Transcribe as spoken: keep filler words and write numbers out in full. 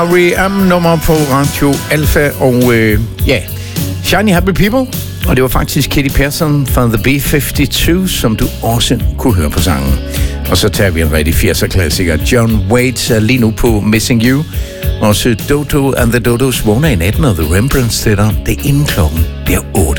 R E M nummer på Radio Alpha, og øh, ja, Shiny Happy People. Og det var faktisk Katy Perry fra The B femoghalvtreds, som du også kunne høre på sangen. Og så tager vi en rigtig firser-klassiker, John Waite, lige nu på Missing You. Også Dodo and the Dodos vågner i natten, og The Rembrandts sætter det inden klokken bliver otte.